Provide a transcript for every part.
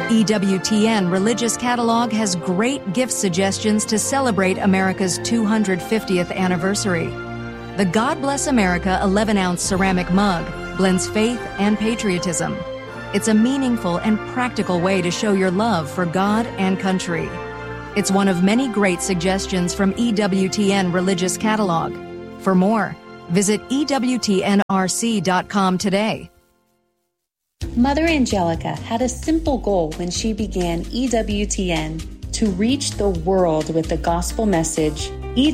EWTN Religious Catalog has great gift suggestions to celebrate America's 250th anniversary. The God Bless America 11-ounce ceramic mug blends faith and patriotism. It's a meaningful and practical way to show your love for God and country. It's one of many great suggestions from EWTN Religious Catalog. For more, visit EWTNRC.com today. Mother Angelica had a simple goal when she began EWTN: to reach the world with the gospel message.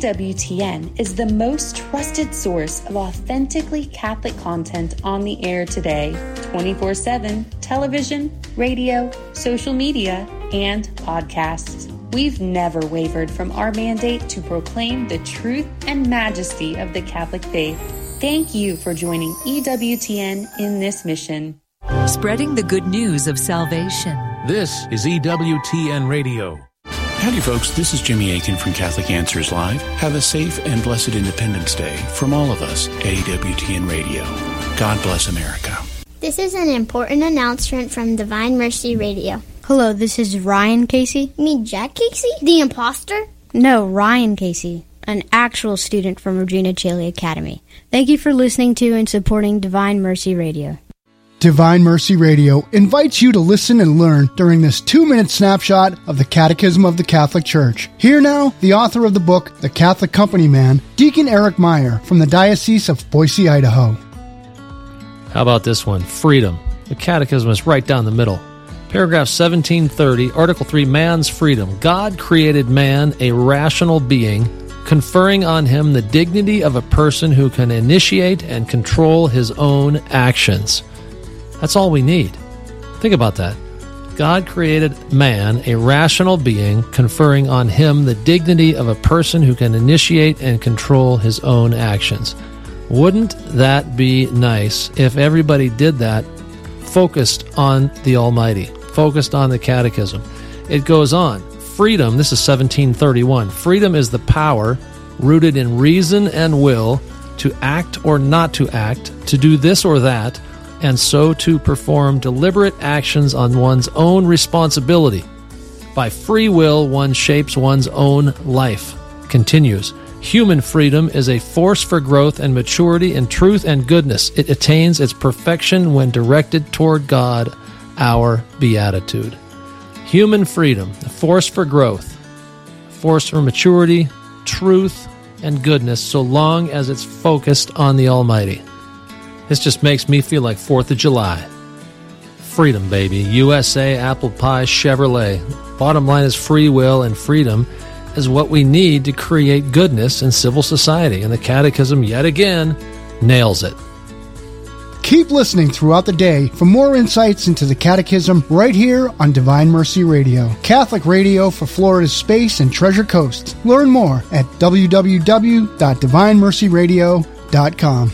EWTN is the most trusted source of authentically Catholic content on the air today, 24/7, television, radio, social media, and podcasts. We've never wavered from our mandate to proclaim the truth and majesty of the Catholic faith. Thank you for joining EWTN in this mission. Spreading the good news of salvation. This is EWTN Radio. Howdy, folks. This is Jimmy Akin from Catholic Answers Live. Have a safe and blessed Independence Day from all of us at EWTN Radio. God bless America. This is an important announcement from Divine Mercy Radio. Hello, this is Ryan Casey. You mean Jack Casey? The imposter? No, Ryan Casey, an actual student from Regina Caeli Academy. Thank you for listening to and supporting Divine Mercy Radio. Divine Mercy Radio invites you to listen and learn during this 2-minute snapshot of the Catechism of the Catholic Church. Here now, the author of the book, The Catholic Company Man, Deacon Eric Meyer from the Diocese of Boise, Idaho. How about this one? Freedom. The Catechism is right down the middle. Paragraph 1730, Article 3, Man's Freedom. God created man a rational being, conferring on him the dignity of a person who can initiate and control his own actions. That's all we need. Think about that. God created man a rational being, conferring on him the dignity of a person who can initiate and control his own actions. Wouldn't that be nice if everybody did that, focused on the Almighty, focused on the Catechism? It goes on. Freedom, this is 1731. Freedom is the power rooted in reason and will to act or not to act, to do this or that, and so to perform deliberate actions on one's own responsibility. By free will, one shapes one's own life. Continues. Human freedom is a force for growth and maturity in truth and goodness. It attains its perfection when directed toward God, our beatitude. Human freedom, a force for growth, a force for maturity, truth, and goodness, so long as it's focused on the Almighty. This just makes me feel like 4th of July. Freedom, baby. USA, apple pie, Chevrolet. Bottom line is free will, and freedom is what we need to create goodness in civil society. And the Catechism, yet again, nails it. Keep listening throughout the day for more insights into the Catechism right here on Divine Mercy Radio. Catholic radio for Florida's Space and Treasure Coast. Learn more at www.divinemercyradio.com.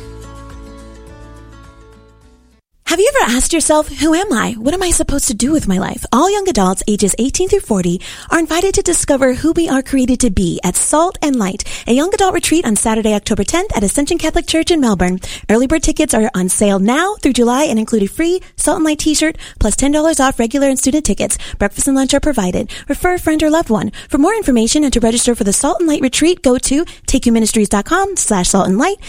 Have you ever asked yourself, who am I? What am I supposed to do with my life? All young adults ages 18 through 40 are invited to discover who we are created to be at Salt and Light, a young adult retreat on Saturday, October 10th at Ascension Catholic Church in Melbourne. Early bird tickets are on sale now through July and include a free Salt and Light t-shirt plus $10 off regular and student tickets. Breakfast and lunch are provided. Refer a friend or loved one. For more information and to register for the Salt and Light retreat, go to takeyoumministries.com/saltandlight,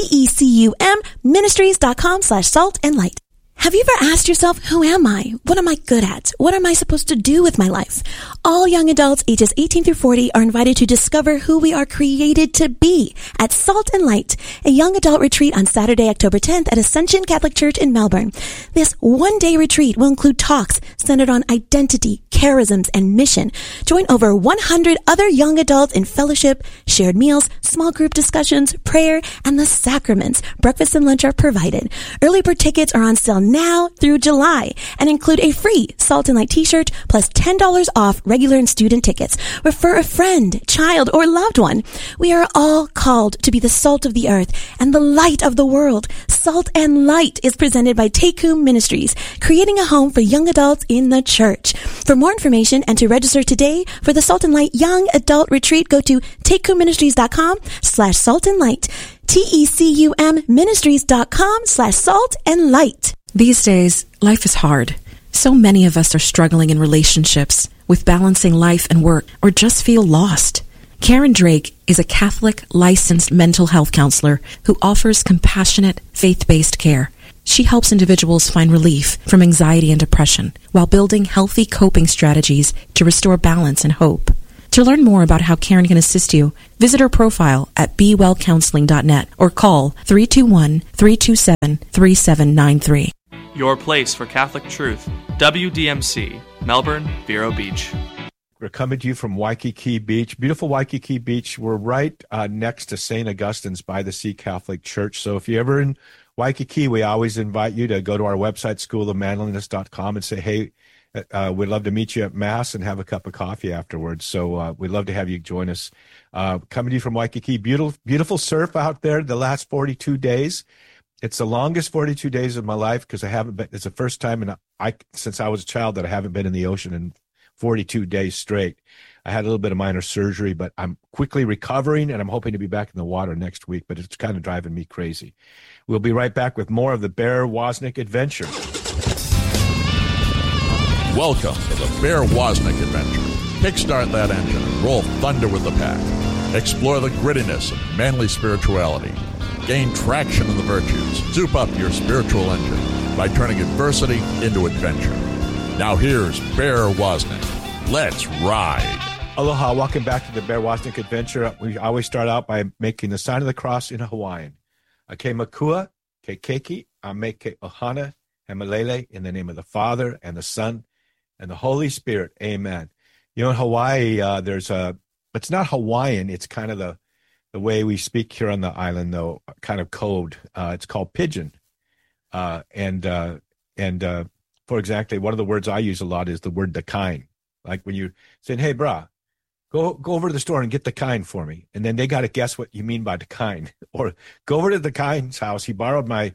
TECUMministries.com/saltandlight. Have you ever asked yourself, who am I? What am I good at? What am I supposed to do with my life? All young adults ages 18 through 40 are invited to discover who we are created to be at Salt and Light, a young adult retreat on Saturday, October 10th at Ascension Catholic Church in Melbourne. This one-day retreat will include talks centered on identity, charisms, and mission. Join over 100 other young adults in fellowship, shared meals, small group discussions, prayer, and the sacraments. Breakfast and lunch are provided. Early bird tickets are on sale now through July and include a free Salt and Light t-shirt plus $10 off regular and student tickets. Refer a friend, child, or loved one. We are all called to be the salt of the earth and the light of the world. Salt and Light is presented by Tecum Ministries, creating a home for young adults in the church. For more information and to register today for the Salt and Light Young Adult Retreat, go to takeyoumministries.com/saltandlight, TECUMministries.com/saltandlight. These days, life is hard. So many of us are struggling in relationships, with balancing life and work, or just feel lost. Karen Drake is a Catholic licensed mental health counselor who offers compassionate, faith-based care. She helps individuals find relief from anxiety and depression while building healthy coping strategies to restore balance and hope. To learn more about how Karen can assist you, visit her profile at bewellcounseling.net or call 321-327-3793. Your place for Catholic truth. WDMC, Melbourne, Vero Beach. We're coming to you from Waikiki Beach, beautiful Waikiki Beach. We're right next to St. Augustine's by the Sea Catholic Church. So if you're ever in Waikiki, we always invite you to go to our website, schoolofmanliness.com, and say, hey, we'd love to meet you at Mass and have a cup of coffee afterwards. So we'd love to have you join us. Coming to you from Waikiki, beautiful surf out there the last 42 days. It's the longest 42 days of my life because I haven't been. It's the first time since I was a child that I haven't been in the ocean in 42 days straight. I had a little bit of minor surgery, but I'm quickly recovering, and I'm hoping to be back in the water next week, but it's kind of driving me crazy. We'll be right back with more of the Bear Wozniak adventure. Welcome to the Bear Wozniak adventure. Kickstart that engine and roll thunder with the pack. Explore the grittiness of manly spirituality. Gain traction in the virtues. Soup up your spiritual engine by turning adversity into adventure. Now here's Bear Wozniak. Let's ride. Aloha, welcome back to the Bear Wozniak adventure. We always start out by making the sign of the cross in Hawaiian. Ake makua, ke keiki, ame ke ohana, hemalele, in the name of the Father and the Son and the Holy Spirit. Amen. You know, in Hawaii, it's not Hawaiian. It's kind of the way we speak here on the island, though, kind of code. It's called pidgin. For exactly, one of the words I use a lot is the word the kind. Like when you're saying, hey, brah, go over to the store and get the kind for me. And then they got to guess what you mean by the kind. Or go over to the kind's house. He borrowed my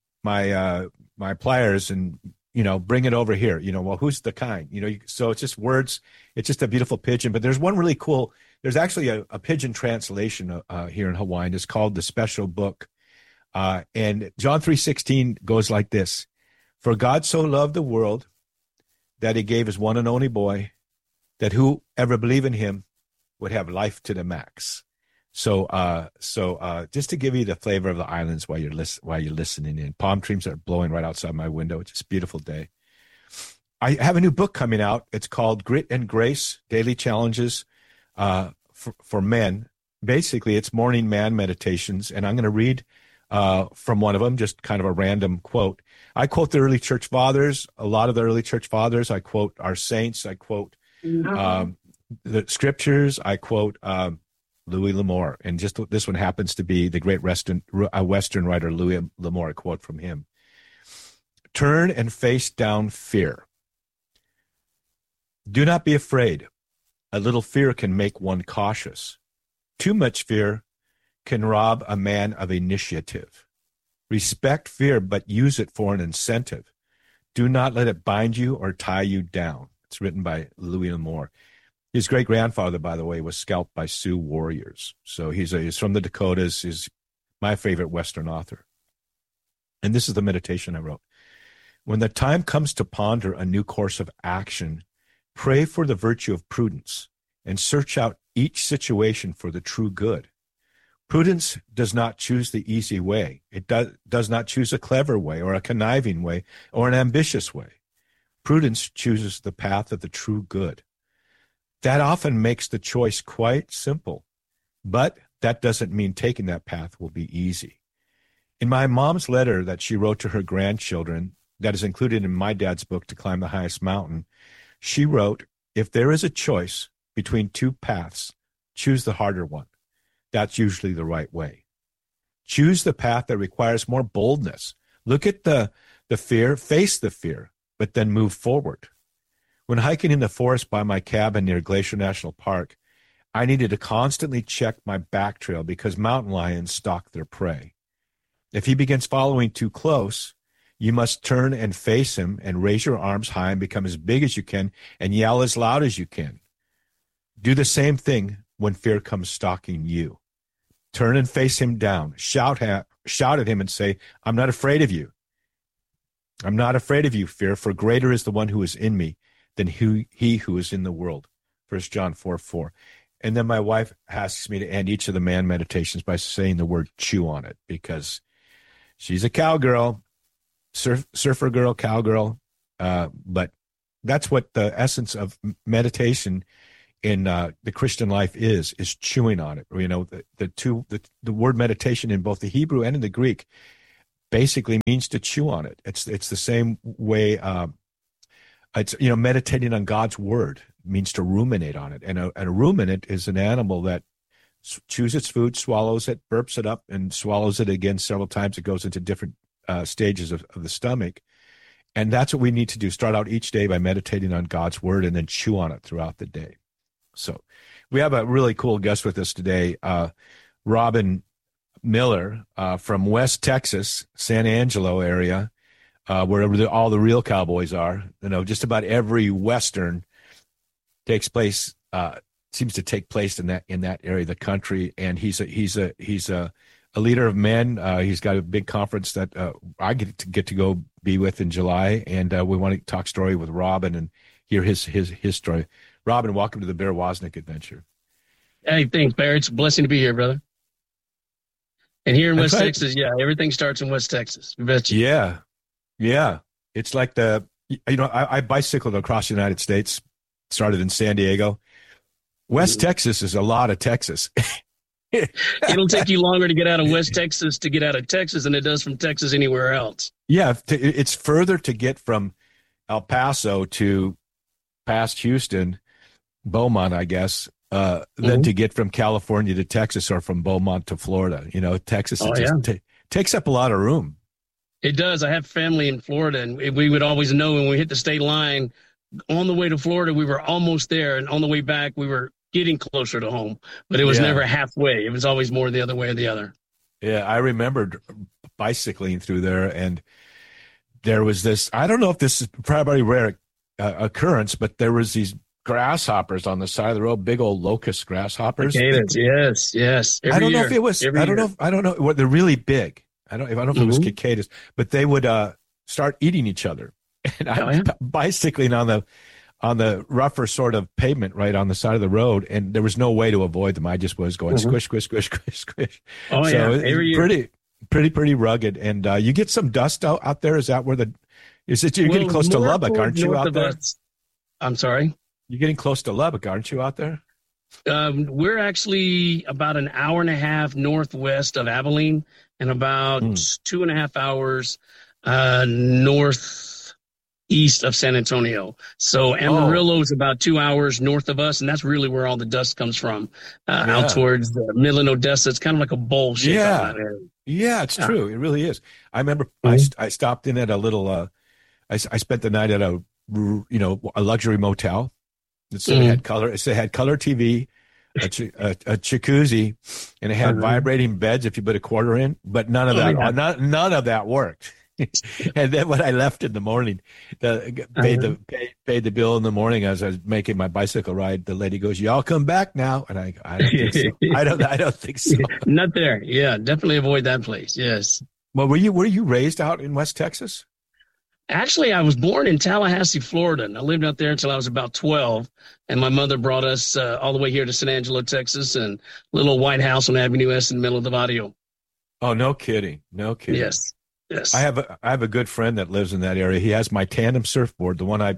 pliers and, bring it over here. Well, who's the kind? So it's just words. It's just a beautiful pidgin. But there's one really cool. There's actually a pidgin translation here in Hawaiian. It's called The Special Book. And John 3:16 goes like this. For God so loved the world that he gave his one and only boy, that whoever believe in him would have life to the max. So just to give you the flavor of the islands while you're listening in. Palm trees are blowing right outside my window. It's just a beautiful day. I have a new book coming out. It's called Grit and Grace, Daily Challenges for Men. Basically, it's morning man meditations, and I'm going to read from one of them, just kind of a random quote. I quote the early church fathers, a lot of the early church fathers. I quote our saints. I quote the scriptures. I quote Louis L'Amour. And just this one happens to be the great Western writer Louis L'Amour, a quote from him. Turn and face down fear. Do not be afraid. A little fear can make one cautious. Too much fear can rob a man of initiative. Respect fear, but use it for an incentive. Do not let it bind you or tie you down. It's written by Louis L'Amour. His great-grandfather, by the way, was scalped by Sioux warriors. So he's from the Dakotas. He's my favorite Western author. And this is the meditation I wrote. When the time comes to ponder a new course of action, pray for the virtue of prudence and search out each situation for the true good. Prudence does not choose the easy way. It does not choose a clever way or a conniving way or an ambitious way. Prudence chooses the path of the true good. That often makes the choice quite simple, but that doesn't mean taking that path will be easy. In my mom's letter that she wrote to her grandchildren, that is included in my dad's book, To Climb the Highest Mountain, she wrote, if there is a choice between two paths, choose the harder one. That's usually the right way. Choose the path that requires more boldness. Look at the fear, face the fear, but then move forward. When hiking in the forest by my cabin near Glacier National Park, I needed to constantly check my back trail because mountain lions stalk their prey. If he begins following too close, you must turn and face him and raise your arms high and become as big as you can and yell as loud as you can. Do the same thing when fear comes stalking you. Turn and face him down. Shout at him and say, I'm not afraid of you. I'm not afraid of you, fear, for greater is the one who is in me than he who is in the world. 1 John 4:4. And then my wife asks me to end each of the man meditations by saying the word chew on it, because she's a cowgirl, surfer girl, cowgirl. But that's what the essence of meditation in the Christian life is chewing on it. You know, the word meditation in both the Hebrew and in the Greek basically means to chew on it. It's the same way. It's, you know, meditating on God's word means to ruminate on it. And a ruminant is an animal that chews its food, swallows it, burps it up, and swallows it again several times. It goes into different stages of the stomach. And that's what we need to do. Start out each day by meditating on God's word and then chew on it throughout the day. So we have a really cool guest with us today, Robin Miller from West Texas, San Angelo area, where all the real cowboys are. You know, just about every Western seems to take place in that area of the country. And he's a leader of men. He's got a big conference that I get to go be with in July, and we want to talk story with Robin and hear his story. Robin, welcome to the Bear Wozniak Adventure. Hey, thanks, Bear. It's a blessing to be here, brother. And here in West Texas, yeah, everything starts in West Texas. You betcha. Yeah. It's like I bicycled across the United States, started in San Diego. West Texas is a lot of Texas. It'll take you longer to get out of West Texas to get out of Texas than it does from Texas anywhere else. Yeah, it's further to get from El Paso to past Houston, Beaumont, I guess, than to get from California to Texas or from Beaumont to Florida. You know, Texas takes up a lot of room. It does. I have family in Florida, and we would always know when we hit the state line, on the way to Florida, we were almost there, and on the way back, we were getting closer to home, but it was never halfway. It was always more the other way or the other. Yeah, I remembered bicycling through there, and there was this, I don't know if this is probably a rare occurrence, but there was these grasshoppers on the side of the road, big old locust grasshoppers. Cicadas, yes. I don't know if it was, I don't know. Well, they're really big. I don't know if it was cicadas, but they would start eating each other. And I'm bicycling on the rougher sort of pavement right on the side of the road, and there was no way to avoid them. I just was going squish, squish, squish, squish, squish. Oh, so yeah. Pretty rugged. And you get some dust out there. Is that where you're getting close to Lubbock, aren't you, out there? I'm sorry? You're getting close to Lubbock, aren't you, out there? We're actually about an hour and a half northwest of Abilene and about 2.5 hours northeast of San Antonio. So Amarillo is about 2 hours north of us, and that's really where all the dust comes from, out towards the Midland, Odessa. It's kind of like a bowl shape. Yeah, it's true. It really is. I remember I stopped in at a little, I spent the night at a luxury motel. So it had color TV, a jacuzzi, and it had vibrating beds if you put a quarter in, but none of that worked. And then when I left in the morning, paid the bill in the morning as I was making my bicycle ride, the lady goes, "Y'all come back now," and I don't think so. I don't think so. Not there. Yeah, definitely avoid that place. Yes. Well, were you raised out in West Texas? Actually, I was born in Tallahassee, Florida, and I lived out there until I was about 12. And my mother brought us all the way here to San Angelo, Texas, and little white house on Avenue S in the middle of the barrio. Oh, no kidding. Yes. I have a good friend that lives in that area. He has my tandem surfboard, the one I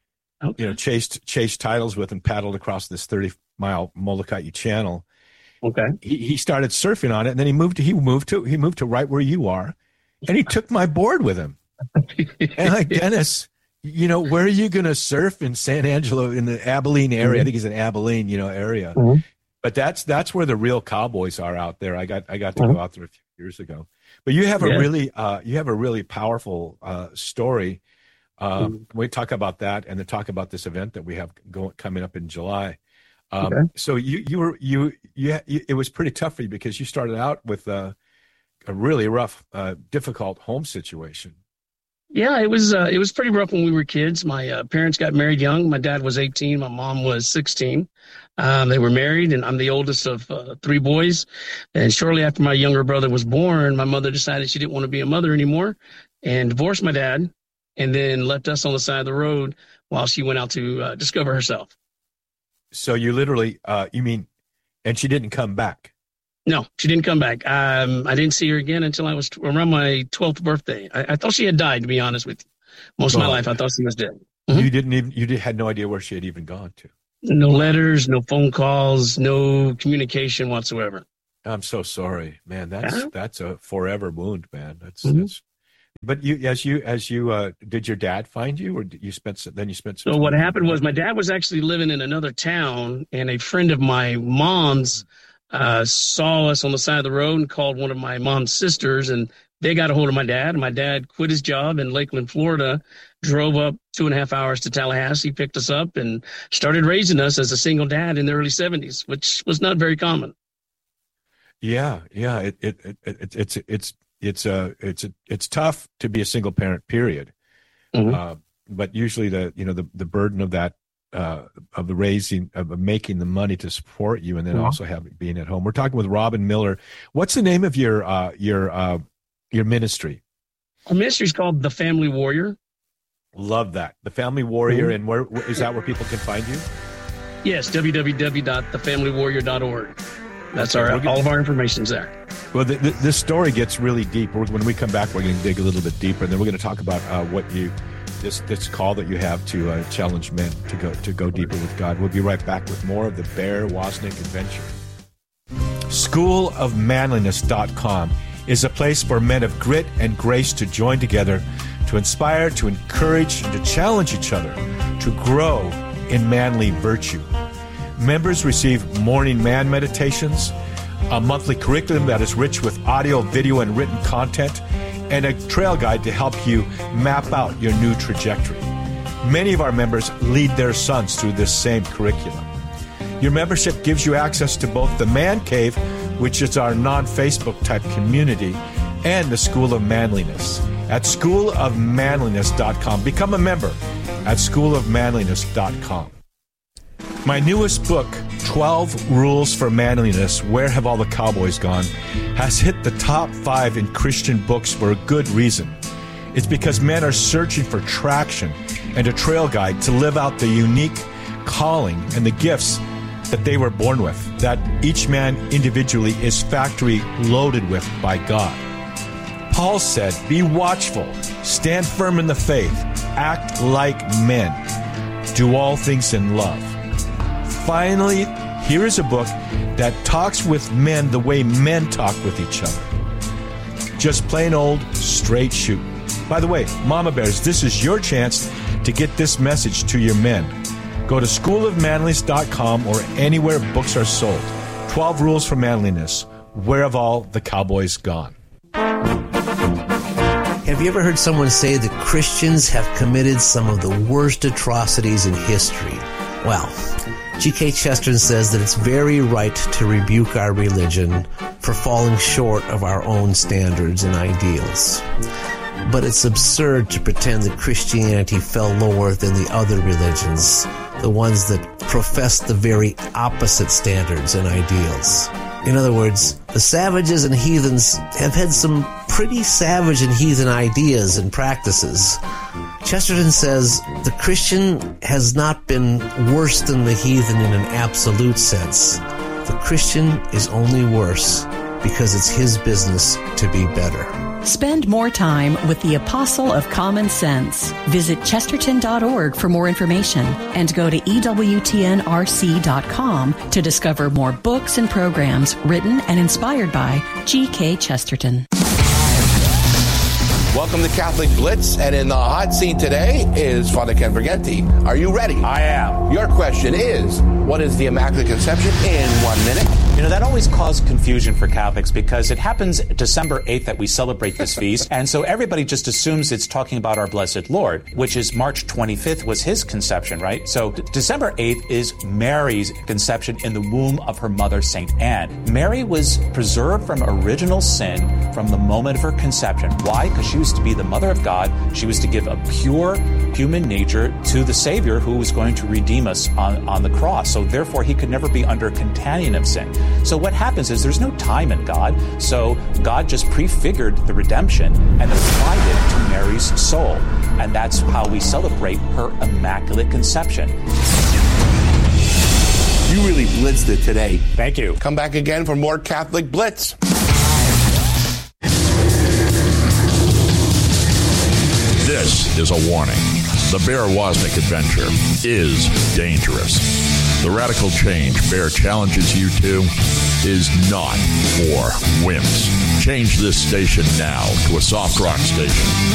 chased titles with and paddled across this 30-mile Molokai Channel. Okay. He started surfing on it, and then he moved to right where you are, and he took my board with him. And like, Dennis, where are you going to surf in San Angelo, in the Abilene area? I think he's in Abilene, area. But that's where the real cowboys are out there. I got to go out there a few years ago. But you have a really powerful story. We talk about that, and then talk about this event that we have coming up in July. So it was pretty tough for you because you started out with a really rough, difficult home situation. Yeah, it was pretty rough when we were kids. My parents got married young. My dad was 18. My mom was 16. They were married, and I'm the oldest of 3 boys. And shortly after my younger brother was born, my mother decided she didn't want to be a mother anymore. and divorced my dad, and then left us on the side of the road while she went out to discover herself. So you literally, and she didn't come back? No, she didn't come back. I didn't see her again until I was around my 12th birthday. I thought she had died, to be honest with you. Most of my life, I thought she was dead. Mm-hmm. You had no idea where she had even gone to? No letters, no phone calls, no communication whatsoever. I'm so sorry, man. That's a forever wound, man. That's. But as you did your dad find you, or did you spent some So what happened was my dad was actually living in another town, and a friend of my mom's saw us on the side of the road and called one of my mom's sisters, and they got a hold of my dad. And my dad quit his job in Lakeland, Florida, drove up 2.5 hours to Tallahassee, picked us up, and started raising us as a single dad in the early 70s, which was not very common. Yeah. It's tough to be a single parent, period. Mm-hmm. But usually the burden of that, of the raising, of making the money to support you, and then also being at home. We're talking with Robin Miller. What's the name of your ministry? Our ministry is called The Family Warrior. Love that. The Family Warrior. And where is that where people can find you? Yes. www.thefamilywarrior.org. That's all of our information's there. Well, this story gets really deep. When we come back, we're going to dig a little bit deeper, and then we're going to talk about this call that you have to challenge men to go deeper with God. We'll be right back with more of the Bear Wozniak Adventure. SchoolofManliness.com is a place for men of grit and grace to join together, to inspire, to encourage, and to challenge each other to grow in manly virtue. Members receive morning man meditations, a monthly curriculum that is rich with audio, video, and written content, and a trail guide to help you map out your new trajectory. Many of our members lead their sons through this same curriculum. Your membership gives you access to both the Man Cave, which is our non-Facebook type community, and the School of Manliness at schoolofmanliness.com. Become a member at schoolofmanliness.com. My newest book, 12 Rules for Manliness, Where Have All the Cowboys Gone?, has hit the top 5 in Christian books for a good reason. It's because men are searching for traction and a trail guide to live out the unique calling and the gifts that they were born with, that each man individually is factory loaded with by God. Paul said, be watchful, stand firm in the faith, act like men, do all things in love. Finally, here is a book that talks with men the way men talk with each other. Just plain old straight shoot. By the way, Mama Bears, this is your chance to get this message to your men. Go to schoolofmanliness.com or anywhere books are sold. 12 Rules for Manliness. Where have all the cowboys gone? Have you ever heard someone say that Christians have committed some of the worst atrocities in history? Well, G.K. Chesterton says that it's very right to rebuke our religion for falling short of our own standards and ideals. But it's absurd to pretend that Christianity fell lower than the other religions, the ones that profess the very opposite standards and ideals. In other words, the savages and heathens have had some pretty savage and heathen ideas and practices. Chesterton says the Christian has not been worse than the heathen in an absolute sense. The Christian is only worse because it's his business to be better. Spend more time with the Apostle of Common Sense. Visit Chesterton.org for more information and go to EWTNRC.com to discover more books and programs written and inspired by G.K. Chesterton. Welcome to Catholic Blitz, and in the hot seat today is Father Ken Vergenti. Are you ready? I am. Your question is, what is the Immaculate Conception in 1 minute? You know, that always caused confusion for Catholics because it happens December 8th that we celebrate this feast, and so everybody just assumes it's talking about our Blessed Lord, which is March 25th was his conception, right? So December 8th is Mary's conception in the womb of her mother, St. Anne. Mary was preserved from original sin from the moment of her conception. Why? Because she was to be the mother of God. She was to give a pure human nature to the Savior who was going to redeem us on the cross. So therefore, he could never be under contagion of sin. So what happens is there's no time in God. So God just prefigured the redemption and applied it to Mary's soul. And that's how we celebrate her Immaculate Conception. You really blitzed it today. Thank you. Come back again for more Catholic Blitz. This is a warning. The Bear Wozniak adventure is dangerous. The radical change Bear challenges you to is not for wimps. Change this station now to a soft rock station.